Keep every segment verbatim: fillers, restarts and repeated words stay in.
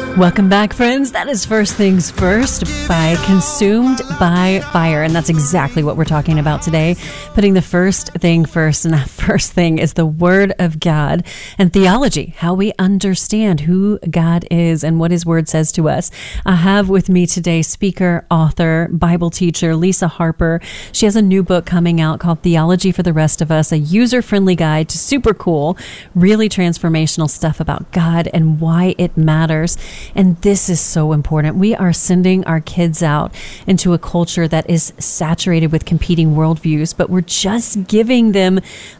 Welcome back, friends. That is First Things First by Consumed by Fire. And that's exactly what we're talking about today. Putting the first thing first. And that first thing is the Word of God and theology, how we understand who God is and what His Word says to us. I have with me today speaker, author, Bible teacher, Lisa Harper. She has a new book coming out called Theology for the Rest of Us, a user-friendly guide to super cool, really transformational stuff about God and why it matters. And this is so important. We are sending our kids out into a culture that is saturated with competing worldviews, but we're just giving them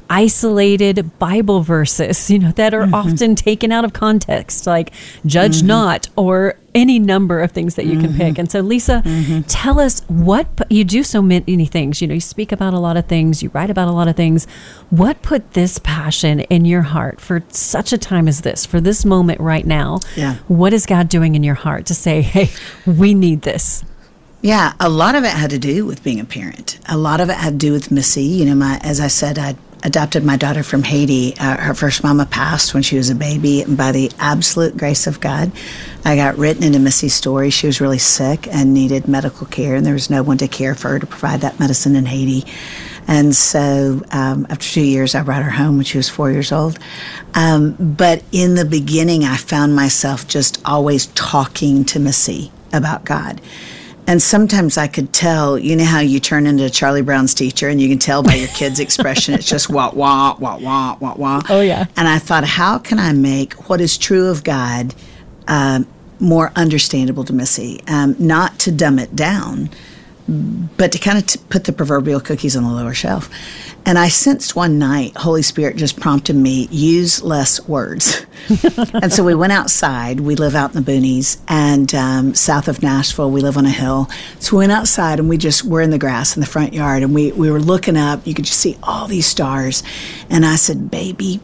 isolated Bible verses, you know, that are mm-hmm. often taken out of context, like judge mm-hmm. not, or any number of things that you mm-hmm. can pick. And so, Lisa, mm-hmm. tell us what, you do so many things, you know, you speak about a lot of things, you write about a lot of things. What put this passion in your heart for such a time as this, for this moment right now? Yeah. What is God doing in your heart to say, hey, we need this? Yeah, a lot of it had to do with being a parent. A lot of it had to do with Missy. You know, my, as I said, I adopted my daughter from Haiti. Uh, her first mama passed when she was a baby, and by the absolute grace of God, I got written into Missy's story. She was really sick and needed medical care, and there was no one to care for her to provide that medicine in Haiti. And so um, after two years, I brought her home when she was four years old. Um, but in the beginning, I found myself just always talking to Missy about God. And sometimes I could tell, you know how you turn into Charlie Brown's teacher and you can tell by your kid's expression, it's just wah, wah, wah, wah, wah, wah. Oh, yeah. And I thought, how can I make what is true of God um, more understandable to Missy? Um, not to dumb it down, but to kind of t- put the proverbial cookies on the lower shelf. And I sensed one night, Holy Spirit just prompted me, use less words. And so we went outside. We live out in the boonies, and um, south of Nashville, we live on a hill. So we went outside, and we just were in the grass in the front yard, and we, we were looking up. You could just see all these stars. And I said, baby,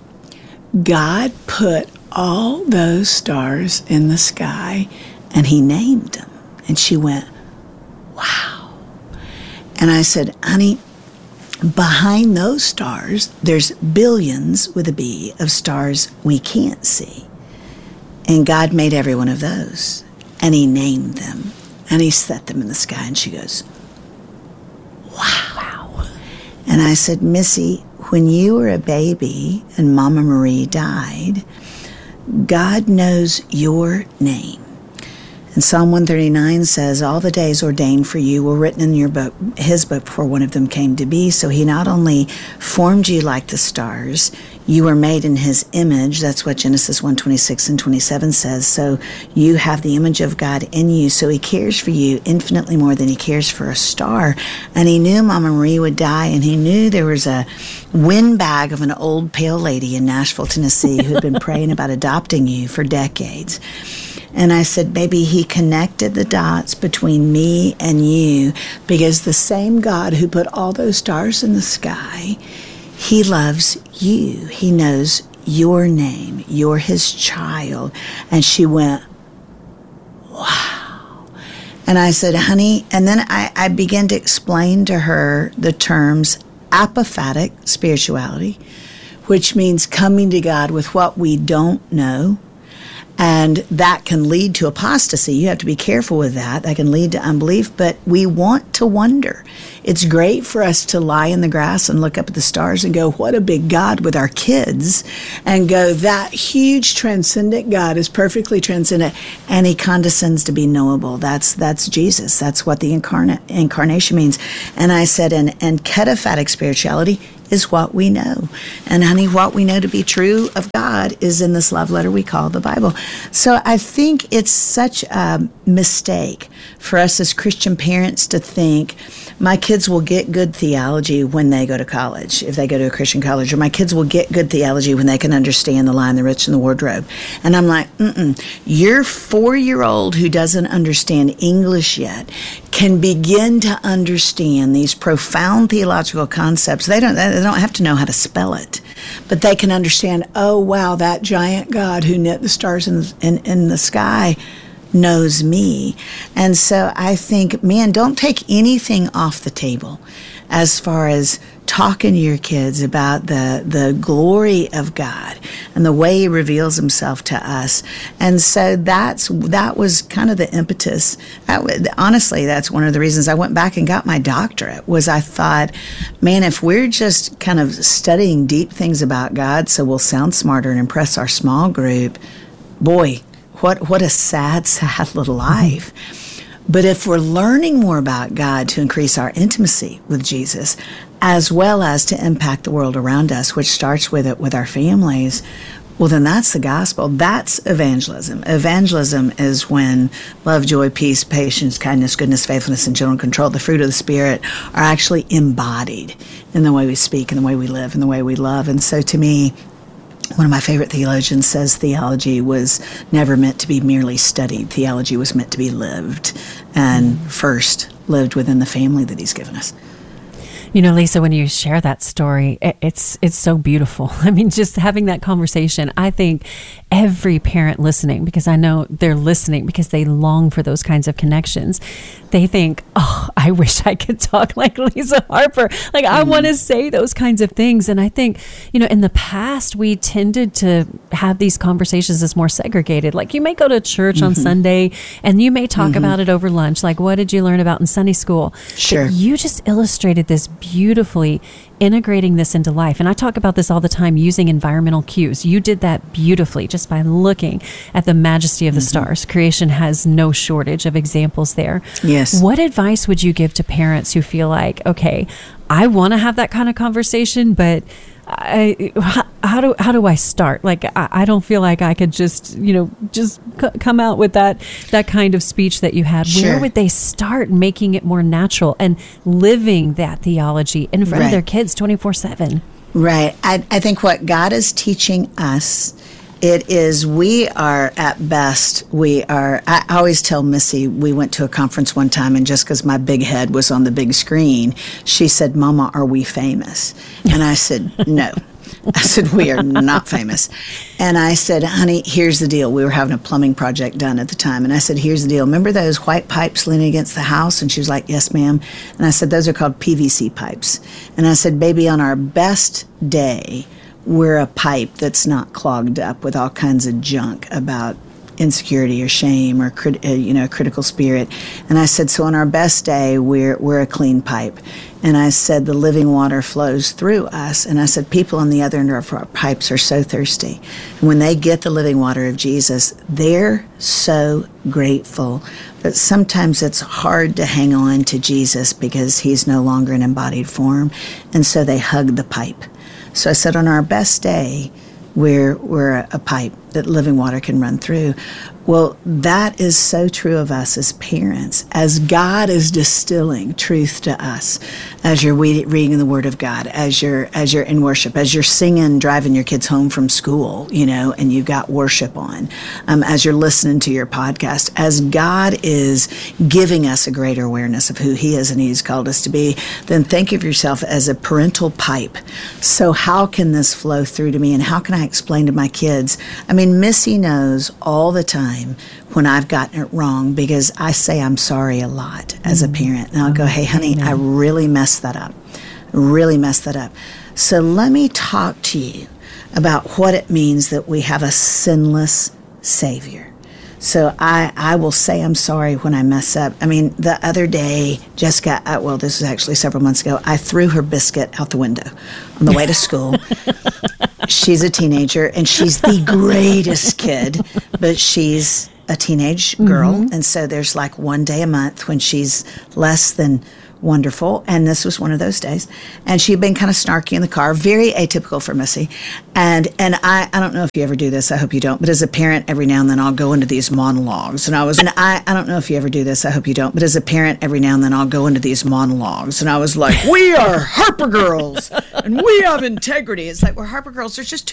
God put all those stars in the sky, and He named them. And she went, wow. And I said, honey, behind those stars, there's billions with a B of stars we can't see. And God made every one of those. And He named them. And He set them in the sky. And she goes, wow. wow. And I said, Missy, when you were a baby and Mama Marie died, God knows your name. And Psalm one thirty-nine says, all the days ordained for you were written in your book, His book, before one of them came to be. So He not only formed you like the stars, you were made in His image. That's what Genesis one twenty-six and twenty-seven says. So you have the image of God in you. So He cares for you infinitely more than He cares for a star. And He knew Mama Marie would die, and He knew there was a windbag of an old pale lady in Nashville, Tennessee, who had been praying about adopting you for decades. And I said, baby, He connected the dots between me and you, because the same God who put all those stars in the sky, He loves you. He knows your name. You're His child. And she went, wow. And I said, honey, and then I, I began to explain to her the terms apophatic spirituality, which means coming to God with what we don't know. And that can lead to apostasy. You have to be careful with that. That can lead to unbelief, but we want to wonder. It's great for us to lie in the grass and look up at the stars and go, what a big God, with our kids, and go, that huge transcendent God is perfectly transcendent, and He condescends to be knowable. That's that's Jesus. That's what the incarnate incarnation means. And I said, and, and cataphatic spirituality is what we know. And honey, what we know to be true of God is in this love letter we call the Bible. So I think it's such a mistake for us as Christian parents to think, my kids will get good theology when they go to college, if they go to a Christian college, or my kids will get good theology when they can understand the Lion, the Witch, and the Wardrobe. And I'm like, mm-mm. Your four-year-old who doesn't understand English yet can begin to understand these profound theological concepts. They don't, they don't have to know how to spell it, but they can understand, oh, wow, that giant God who knit the stars in, in, in the sky knows me. And so I think, man, don't take anything off the table. as far as talking to your kids about the the glory of God and the way He reveals Himself to us. And so that's that was kind of the impetus. I, honestly, that's one of the reasons I went back and got my doctorate, was I thought, man, if we're just kind of studying deep things about God so we'll sound smarter and impress our small group, boy, what what a sad, sad little life. But if we're learning more about God to increase our intimacy with Jesus, as well as to impact the world around us, which starts with it with our families, well, then that's the gospel. That's evangelism. Evangelism is when love, joy, peace, patience, kindness, goodness, faithfulness, and general control, the fruit of the Spirit, are actually embodied in the way we speak and the way we live and the way we love. And so to me, one of my favorite theologians says theology was never meant to be merely studied. Theology was meant to be lived, and first lived within the family that He's given us. You know, Lisa, when you share that story, it, it's it's so beautiful. I mean, just having that conversation, I think every parent listening, because I know they're listening because they long for those kinds of connections, they think, oh, I wish I could talk like Lisa Harper. Like, mm-hmm. I want to say those kinds of things. And I think, you know, in the past, we tended to have these conversations as more segregated. Like, you may go to church mm-hmm. on Sunday and you may talk mm-hmm. about it over lunch. Like, what did you learn about in Sunday school? Sure. But you just illustrated this beautifully, integrating this into life. And I talk about this all the time, using environmental cues. You did that beautifully just by looking at the majesty of the mm-hmm. stars. Creation has no shortage of examples there. Yes. What advice would you give to parents who feel like, okay, I want to have that kind of conversation, but I, how, how do how do I start? Like, I, I don't feel like I could just, you know, just c- come out with that that kind of speech that you had. Sure. Where would they start making it more natural and living that theology in front right. of their kids twenty-four seven? Right. I, I think what God is teaching us, it is, we are at best, we are, I always tell Missy, we went to a conference one time, and just because my big head was on the big screen, she said, Mama, are we famous? And I said, no. I said, we are not famous. And I said, honey, here's the deal. We were having a plumbing project done at the time. And I said, here's the deal. Remember those white pipes leaning against the house? And she was like, yes, ma'am. And I said, those are called P V C pipes. And I said, baby, on our best day, we're a pipe that's not clogged up with all kinds of junk about insecurity or shame or crit- uh, you know, critical spirit. And I said, so on our best day, we're we're a clean pipe. And I said, the living water flows through us. And I said, people on the other end of our pipes are so thirsty. And when they get the living water of Jesus, they're so grateful. But sometimes it's hard to hang on to Jesus because He's no longer in embodied form. And so they hug the pipe. So I said, on our best day, we're, we're a pipe that living water can run through. Well, that is so true of us as parents, as God is distilling truth to us, as you're reading the Word of God, as you're as you're in worship, as you're singing, driving your kids home from school, you know, and you've got worship on, um, as you're listening to your podcast, as God is giving us a greater awareness of who He is and He's called us to be, then think of yourself as a parental pipe. So how can this flow through to me, and how can I explain to my kids? I mean, Missy knows all the time when I've gotten it wrong, because I say I'm sorry a lot as a parent. And I'll go, hey, honey, I really messed that up. Really messed that up. So let me talk to you about what it means that we have a sinless Savior. So I, I will say I'm sorry when I mess up. I mean, the other day, Jessica, I, well, this was actually several months ago, I threw her biscuit out the window on the way to school. She's a teenager, and she's the greatest kid, but she's a teenage girl. Mm-hmm. And so there's like one day a month when she's less than wonderful. And this was one of those days. And she had been kind of snarky in the car, very atypical for Missy. And and I, I don't know if you ever do this. I hope you don't. But as a parent, every now and then I'll go into these monologues. And I was, and I, I don't know if you ever do this. I hope you don't. But as a parent, every now and then I'll go into these monologues. And I was like, we are Harper Girls and we have integrity. It's like, we're Harper Girls. There's just two